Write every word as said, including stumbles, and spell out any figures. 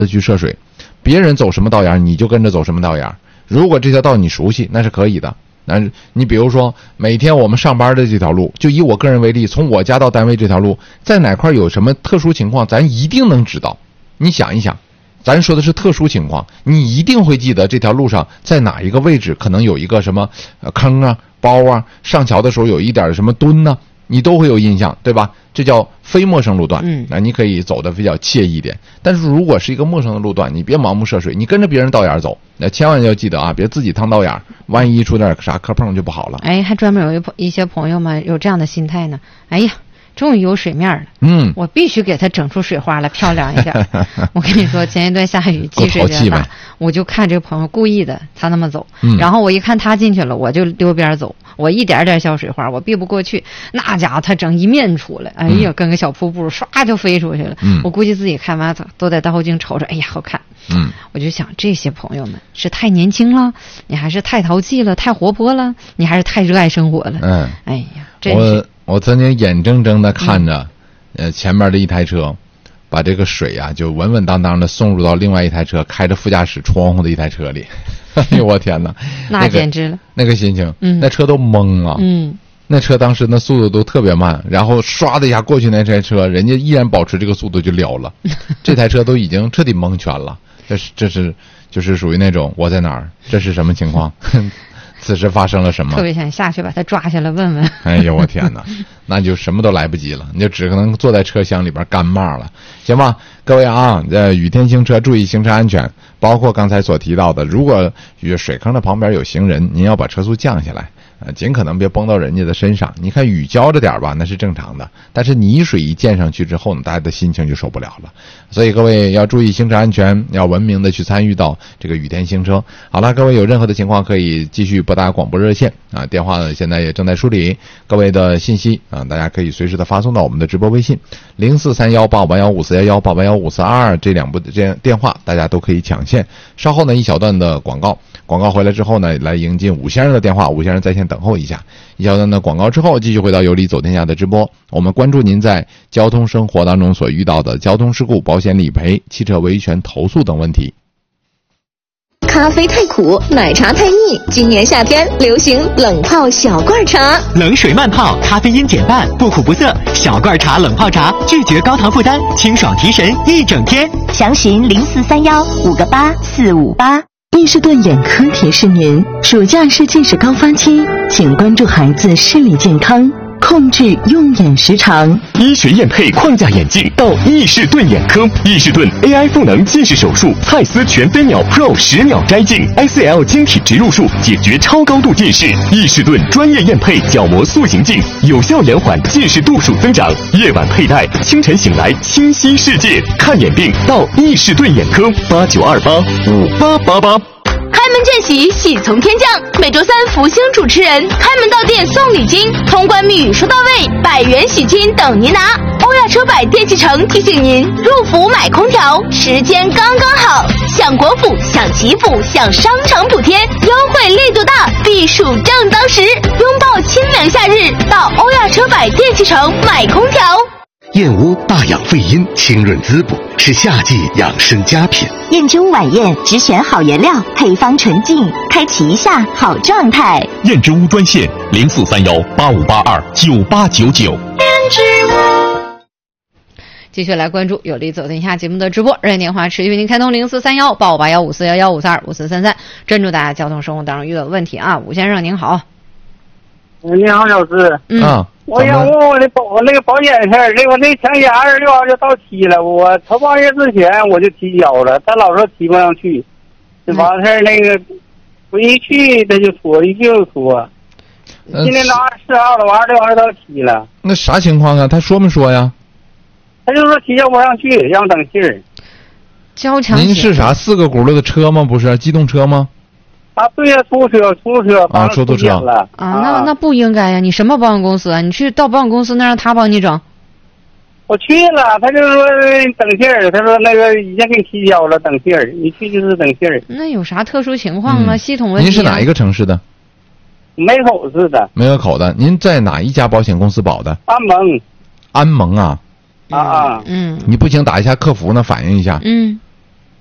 去涉水，别人走什么道沿你就跟着走什么道沿。如果这条道你熟悉，那是可以的。那你比如说每天我们上班的这条路，就以我个人为例，从我家到单位这条路在哪块有什么特殊情况，咱一定能知道。你想一想，咱说的是特殊情况，你一定会记得这条路上在哪一个位置可能有一个什么坑啊包啊，上桥的时候有一点什么墩呢、啊，你都会有印象，对吧？这叫非陌生路段，嗯，那你可以走得比较惬意一点。但是如果是一个陌生的路段，你别盲目涉水，你跟着别人道眼走，那千万要记得啊，别自己趟道眼，万一出点啥磕碰就不好了。 哎，还专门有一一些朋友们有这样的心态呢。哎呀，终于有水面了，嗯，我必须给它整出水花来，漂亮一点。我跟你说，前一段下雨积水比较大，我就看这个朋友故意的，他那么走，嗯，然后我一看他进去了，我就溜边走。我一点点小水花，我避不过去，那家伙他整一面出来，哎呀，跟个小瀑布唰就飞出去了。嗯，我估计自己看完都在倒后镜瞅瞅，哎呀，好看。嗯，我就想这些朋友们是太年轻了，你还是太淘气了，太活泼了，你还是太热爱生活了。嗯，哎呀，真是我我曾经眼睁睁的看着，嗯、呃，前面的一台车把这个水啊就稳稳当当的送入到另外一台车开着副驾驶窗户的一台车里。哎呦我天哪， 那简直了， 那个心情，嗯，那车都懵了，嗯，那车当时那速度都特别慢，然后唰的一下过去那台车，人家依然保持这个速度就撩了，这台车都已经彻底蒙圈了，这是这是就是属于那种我在哪儿，这是什么情况？此时发生了什么？ 特别想下去把他抓下来问问。 哎呦我天哪，那就什么都来不及了，你就只可能坐在车厢里边干骂了，行吧？各位啊，呃，雨天行车注意行车安全，包括刚才所提到的，如果与水坑的旁边有行人，您要把车速降下来。呃，尽可能别崩到人家的身上。你看雨浇着点吧，那是正常的，但是泥水一溅上去之后呢，大家的心情就受不了了。所以各位要注意行车安全，要文明的去参与到这个雨天行车。好了，各位有任何的情况可以继续拨打广播热线啊，电话呢现在也正在梳理。各位的信息啊，大家可以随时的发送到我们的直播微信零四三幺八五八幺五四幺幺八八幺五四二这两部这电话，大家都可以抢线。稍后呢一小段的广告，广告回来之后呢，来迎进武先生的电话，武先生在线等候一下。一小段的广告之后，继续回到有理走天下的直播。我们关注您在交通生活当中所遇到的交通事故、保险理赔、汽车维权投诉等问题。 咖啡太苦，奶茶太腻，今年夏天流行冷泡小罐茶， 冷水慢泡，咖啡因减半，不苦不涩。小罐茶冷泡茶，拒绝高糖负担，清爽提神一整天。 详询零四三幺五个八四五八。 伊士顿眼科提示您，暑假是近视高发期，请关注孩子视力健康，控制用眼时长。 医学验配框架眼镜到伊士顿眼科，伊士顿 A I 赋能近视手术，蔡司全飞秒 Pro 十秒摘镜 ，S L 晶体植入术解决超高度近视。伊士顿专业验配角膜塑形镜，有效延缓近视度数增长。夜晚佩戴，清晨醒来清晰世界。看眼病到伊士顿眼科，八九二八五八八八。 开门见喜，喜从天降。每周三，福星主持人开门到店送礼金，通关密语说到位，百元喜金等您拿。欧亚车百电器城提醒您，入伏买空调时间刚刚好，享国府，享祈福，享商场补贴，优惠力度大，避暑正当时。拥抱清凉夏日，到欧亚车百电器城买空调。 燕窝大养肺阴，清润滋补，是夏季养生佳品。 燕之屋晚宴只选好原料，配方纯净，开启一下好状态。 燕之屋专线零四三幺八五八二九八九九。 燕之屋。 继续来关注有理走天下节目的直播，热线电话持续为您开通零四三幺八五八幺五四幺幺五四二五四三三，专注大家交通生活当中遇到的问题啊。武先生您好。 你好，老师。 嗯。 我想问我的保我那个保险事儿，这个那前年二十六号就到期了，我头八月之前我就提交了，他老说提不上去，这完事儿那个我一去他就说，一去就说，今天到二十四号了，完这玩意儿到期了。 那啥情况啊？他说没说呀？ 他就说提交不上去，让等信儿。 交强。 您是啥四个轱辘的车吗？不是机动车吗？ 啊，对呀，出租车，出租车啊，出租车了啊，那那不应该呀！你什么保险公司啊？你去到保险公司那让他帮你整。 我去了，他就说等信儿，他说那个已经给你提交了，等信儿，你去就是等信儿。 那有啥特殊情况吗？嗯、系统问题、啊？ 您是哪一个城市的？ 梅口市的。 梅河口的，您在哪一家保险公司保的？ 安盟。 安盟啊。 啊啊。 嗯。 你不行，打一下客服呢，反映一下。 嗯。